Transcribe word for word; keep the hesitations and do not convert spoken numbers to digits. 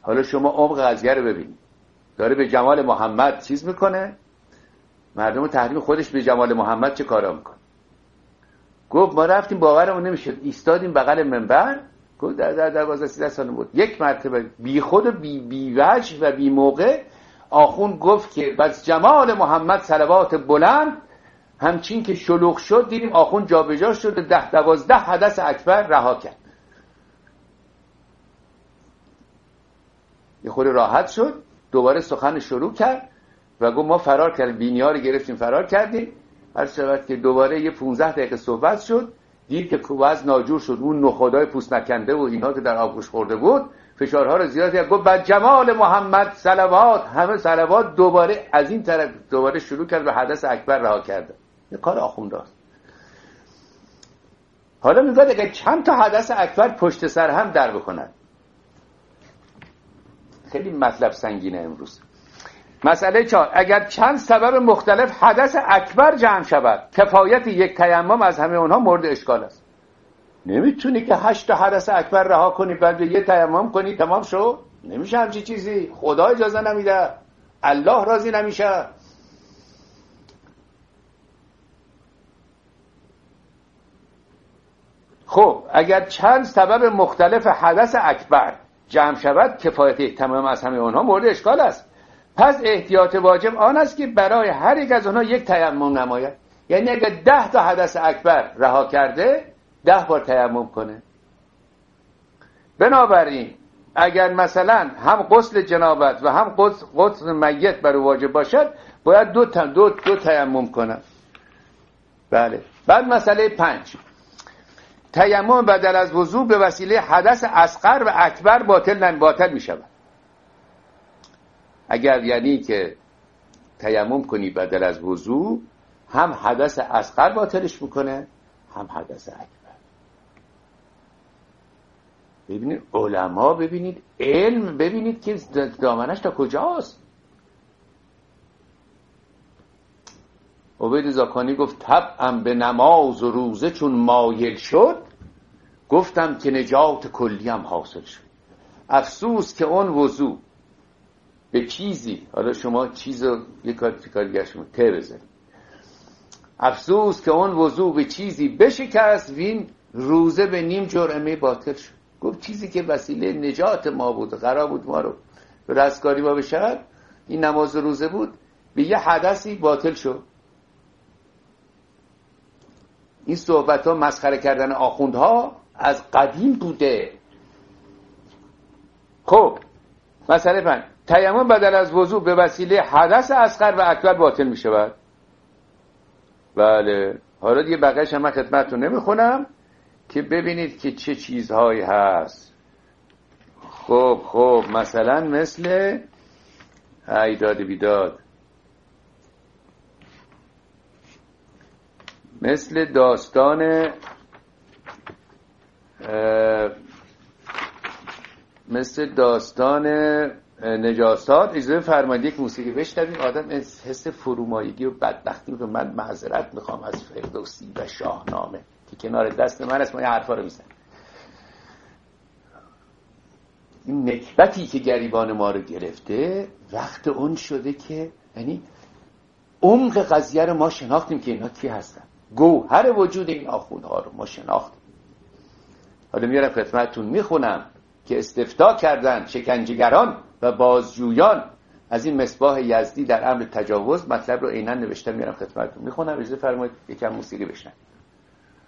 حالا شما عمق قضیه رو ببینید، داره به جمال محمد چیز میکنه، مردم تحریم خودش به جمال محمد چه کارا میکنه. گفت ما رفتیم باورمون نمیشد، ایستادیم بغل منبر، گفت در در دوازده سیزده سال بود، یک مرتبه بی خود و بی بی وجه و بی موقع آخوند گفت که بس جمال محمد صلوات بلند، همچین که شلوغ شد دیدیم آخوند جابجا شد و ده دوازده حدث اکبر رها کرد. یه خود راحت شد، دوباره سخن شروع کرد و گفت ما فرار کردیم، بینی‌ها رو گرفتیم فرار کردیم. هر شود که دوباره یه پانزده دقیقه صحبت شد، دید که وضع ناجور شد، اون نخودای پوست نکنده و اینها که در آغوش خورده بود فشارها رو زیاد کرد، گفت بعد جمال محمد صلوات، همه صلوات. دوباره از این طرف دوباره شروع کرد به حدث اکبر رها کرده. این کار آخونداست. حالا میگه اگه چند تا حدث اکبر پشت سر هم در بکنن، خیلی مطلب سنگینه امروز. مسئله چهار، اگر چند سبب مختلف حدث اکبر جمع شود، کفایت یک تیمم از همه اونها مورد اشکال است. نمیتونی که هشت تا حدث اکبر رها کنی بعد یه تیمم کنی تمام شو، نمیشه همچی چیزی، خدا اجازه نمیده، الله راضی نمیشه. خب اگر چند سبب مختلف حدث اکبر جمع شود، کفایت یک تیمم از همه اونها مورد اشکال است. پس احتیاط واجب آن است که برای هر یک از آنها یک تیمم نماید. یعنی اگر ده تا حدث اکبر رها کرده، ده بار تیمم کنه. بنابراین اگر مثلا هم غسل جنابت و هم غسل, غسل میت بر واجب باشد، باید دو تا دو, دو تیمم کنه. بله. بعد مسئله پنج، تیمم بدل از وضو به وسیله حدث اصغر و اکبر باطل نه باطل می شود. اگر یعنی که تیمم کنی بدل از وضو، هم حدث اصغر باطلش میکنه هم حدث اکبر. ببینید علما، ببینید علم، ببینید که دامنش تا کجاست. عبید زاکانی گفت طبعم به نماز و روزه چون مایل شد، گفتم که نجات کلی هم حاصل شد. افسوس که اون وضو به چیزی، حالا شما چیزو یک کار تکار دیگه شما ته بزنید، افسوس که اون وضو به چیزی بشکست، وین روزه به نیم جرعه باطل شد. گفت چیزی که وسیله نجات ما بود، قرار بود ما رو به رستگاری ما بشود، این نماز روزه بود، به یه حدثی باطل شد. این صحبت ها مسخره کردن آخوندها از قدیم بوده. خب مسئله پنج، تیمم بدل از وضو به وسیله حدث اصغر و اکبر باطل می شود. بله. حالا دیگه بقیه‌اش هم من خدمتتون نمیخونم که ببینید که چه چیزهایی هست. خب خب مثلا مثل ایداد بیداد، مثل داستان مثل داستان نجاسات. اجازه فرمایید یک موسیقی بشنویم. آدم حس فرومایگی و بدبختی رو، من معذرت میخوام از فردوسی و شاهنامه که کنار دست من است، ما این حرفا رو میزنیم. این نکبتی که گریبان ما رو گرفته، وقت اون شده که یعنی عمق قضیه رو ما شناختیم که اینا کی هستن، گوهر وجود این آخوندها رو ما شناختیم. حالا میارم خدمتتون میخونم که استفتاء کردن شکنجهگران و بازجویان از این مصباح یزدی در امر تجاوز. مطلب رو عیناً نوشتم، میارم خدمتتون میخونم. اجازه فرمایید یکم موسیقی بشنویم.